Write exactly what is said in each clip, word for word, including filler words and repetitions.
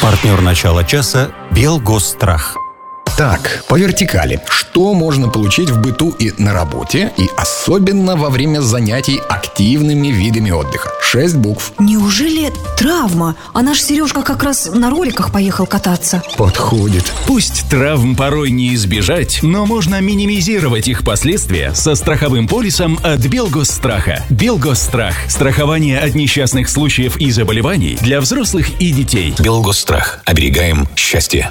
Партнер начала часа «Белгосстрах». Так, по вертикали. Что можно получить в быту и на работе, и особенно во время занятий активными видами отдыха? Шесть букв. Неужели травма? А наш Сережка как раз на роликах поехал кататься. Подходит. Пусть травм порой не избежать, но можно минимизировать их последствия со страховым полисом от Белгосстрах. Белгосстрах. Страхование от несчастных случаев и заболеваний для взрослых и детей. Белгосстрах. Оберегаем счастье.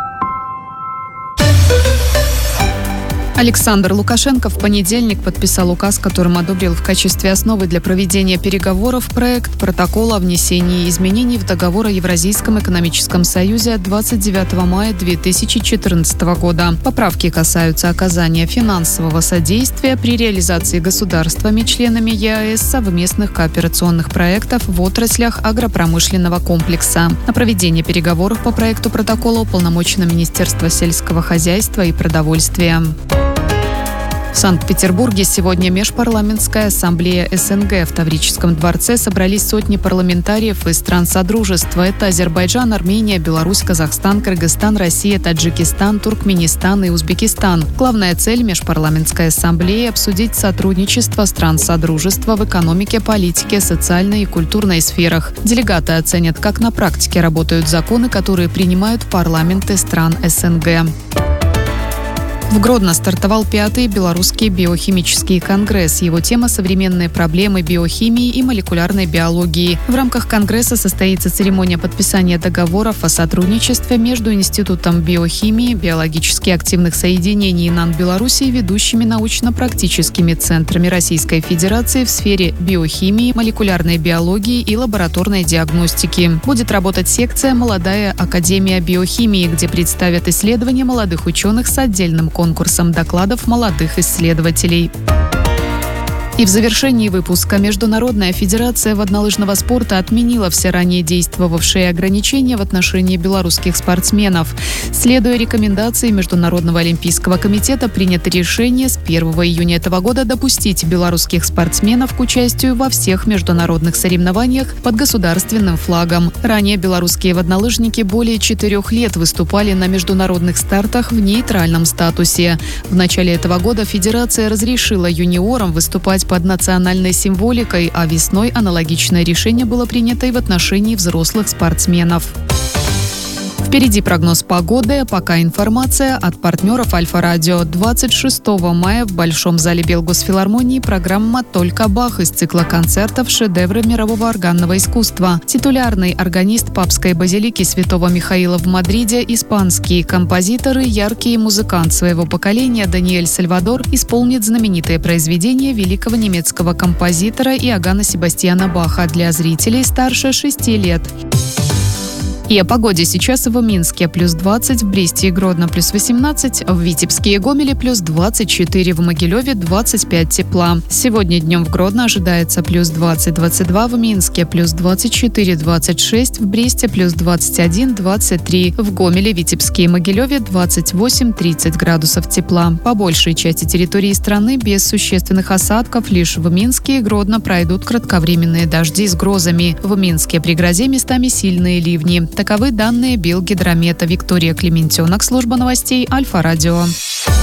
Александр Лукашенко в понедельник подписал указ, которым одобрил в качестве основы для проведения переговоров проект протокола о внесении изменений в договор о Евразийском экономическом союзе от двадцать девятого мая две тысячи четырнадцатого года. Поправки касаются оказания финансового содействия при реализации государствами-членами ЕАЭС совместных кооперационных проектов в отраслях агропромышленного комплекса. На проведение переговоров по проекту протокола уполномочено Министерство сельского хозяйства и продовольствия. В Санкт-Петербурге сегодня межпарламентская ассамблея СНГ. В Таврическом дворце собрались сотни парламентариев из стран Содружества. Это Азербайджан, Армения, Беларусь, Казахстан, Кыргызстан, Россия, Таджикистан, Туркменистан и Узбекистан. Главная цель межпарламентской ассамблеи – обсудить сотрудничество стран Содружества в экономике, политике, социальной и культурной сферах. Делегаты оценят, как на практике работают законы, которые принимают парламенты стран СНГ. В Гродно стартовал пятый белорусский биохимический конгресс. Его тема – современные проблемы биохимии и молекулярной биологии. В рамках конгресса состоится церемония подписания договоров о сотрудничестве между Институтом биохимии, биологически активных соединений НАН Беларуси и ведущими научно-практическими центрами Российской Федерации в сфере биохимии, молекулярной биологии и лабораторной диагностики. Будет работать секция «Молодая академия биохимии», где представят исследования молодых ученых с отдельным конкурсом докладов молодых исследователей. И в завершении выпуска Международная федерация воднолыжного спорта отменила все ранее действовавшие ограничения в отношении белорусских спортсменов. Следуя рекомендации Международного олимпийского комитета, принято решение с первого июня этого года допустить белорусских спортсменов к участию во всех международных соревнованиях под государственным флагом. Ранее белорусские воднолыжники более четырех лет выступали на международных стартах в нейтральном статусе. В начале этого года федерация разрешила юниорам выступать под национальной символикой, а весной аналогичное решение было принято и в отношении взрослых спортсменов. Впереди прогноз погоды, а пока информация от партнеров Альфа-Радио. двадцать шестого мая в Большом зале Белгосфилармонии программа «Только Бах» из цикла концертов «Шедевры мирового органного искусства». Титулярный органист Папской базилики Святого Михаила в Мадриде, испанские композиторы, яркий музыкант своего поколения Даниэль Сальвадор исполнит знаменитые произведения великого немецкого композитора Иоганна Себастьяна Баха для зрителей старше шести лет. И о погоде сейчас в Минске плюс двадцать, в Бресте и Гродно плюс восемнадцать, в Витебске и Гомеле плюс двадцать четыре, в Могилеве двадцать пять тепла. Сегодня днем в Гродно ожидается плюс двадцать двадцать два, в Минске плюс двадцать четыре двадцать шесть, в Бресте плюс двадцать один двадцать три, в Гомеле, Витебске и Могилеве двадцать восемь тридцать градусов тепла. По большей части территории страны без существенных осадков, лишь в Минске и Гродно пройдут кратковременные дожди с грозами. В Минске при грозе местами сильные ливни. Таковы данные Белгидромета. Виктория Клементенок, служба новостей Альфа-Радио.